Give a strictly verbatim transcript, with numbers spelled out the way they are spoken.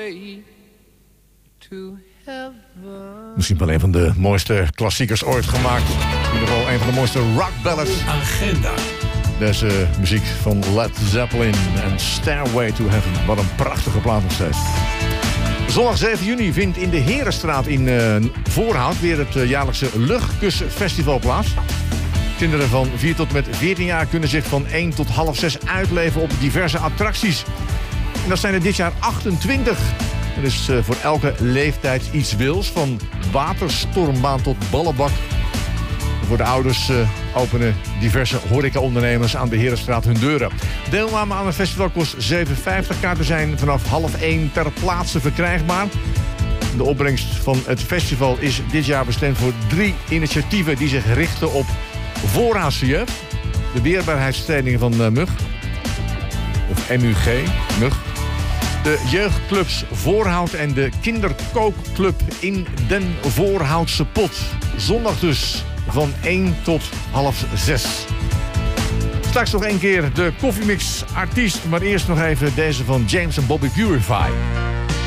way to heaven. Misschien wel een van de mooiste klassiekers ooit gemaakt. In ieder geval een van de mooiste rock ballads. Agenda. Deze muziek van Led Zeppelin en Stairway to Heaven. Wat een prachtige plaat nog steeds. Zondag zeven juni vindt in de Herenstraat in uh, Voorhout weer het uh, jaarlijkse Luchtkusfestival plaats. Kinderen van vier tot met veertien jaar kunnen zich van één tot half zes uitleven op diverse attracties. En dat zijn er dit jaar achtentwintig. Er is uh, voor elke leeftijd iets wils, van waterstormbaan tot ballenbak. Voor de ouders uh, openen diverse horecaondernemers aan de Herenstraat hun deuren. Deelname aan het festival kost zeven vijftig. Kaarten zijn vanaf half één ter plaatse verkrijgbaar. De opbrengst van het festival is dit jaar bestemd voor drie initiatieven die zich richten op voorraadsjeugd, de weerbaarheidstrainingen van uh, Mug, of M U G, Mug, de jeugdclubs Voorhout en de kinderkookclub in den Voorhoutse Pot. Zondag dus van één tot half zes. Straks nog een keer de koffiemix artiest, maar eerst nog even deze van James en Bobby Purify.